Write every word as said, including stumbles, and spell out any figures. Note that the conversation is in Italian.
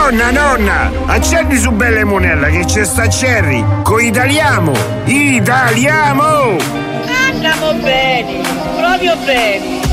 Nonna, nonna, accendi su Bella e Monella che c'è sta Cherry. Coitaliamo! Italiamo! Andiamo bene, proprio bene.